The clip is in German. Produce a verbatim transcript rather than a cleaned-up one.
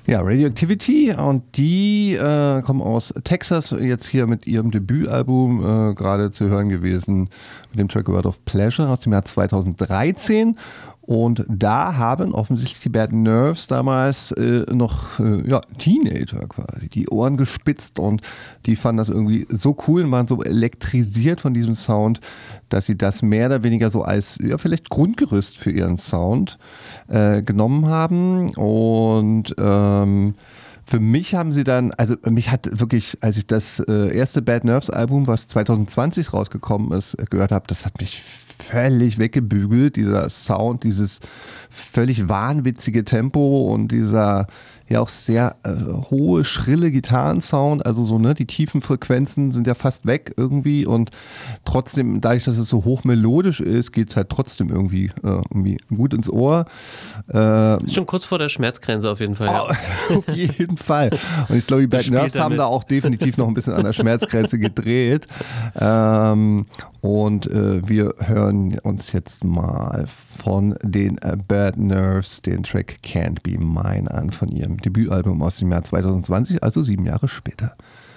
Ja, Radioactivity, und die äh, kommen aus Texas, jetzt hier mit ihrem Debütalbum äh, gerade zu hören gewesen, mit dem Track Word of Pleasure aus dem Jahr zweitausenddreizehn. Und da haben offensichtlich die Bad Nerves damals äh, noch äh, ja, Teenager quasi die Ohren gespitzt, und die fanden das irgendwie so cool und waren so elektrisiert von diesem Sound, dass sie das mehr oder weniger so als ja, vielleicht Grundgerüst für ihren Sound äh, genommen haben. Und ähm, für mich haben sie dann, also mich hat wirklich, als ich das äh, erste Bad Nerves Album, was zweitausendzwanzig rausgekommen ist, gehört habe, das hat mich völlig weggebügelt, dieser Sound, dieses völlig wahnwitzige Tempo und dieser ja auch sehr äh, hohe, schrille Gitarrensound, also so, ne, die tiefen Frequenzen sind ja fast weg irgendwie, und trotzdem, dadurch, dass es so hoch melodisch ist, geht es halt trotzdem irgendwie, äh, irgendwie gut ins Ohr. Äh, ist schon kurz vor der Schmerzgrenze auf jeden Fall. Ja. Oh, auf jeden Fall. Und ich glaube, die Bad Nerves haben da auch definitiv noch ein bisschen an der Schmerzgrenze gedreht. Ähm, und äh, wir hören uns jetzt mal von den äh, Bad Nerves den Track Can't Be Mine an, von ihrem Debütalbum aus dem Jahr zweitausendzwanzig, also sieben Jahre später.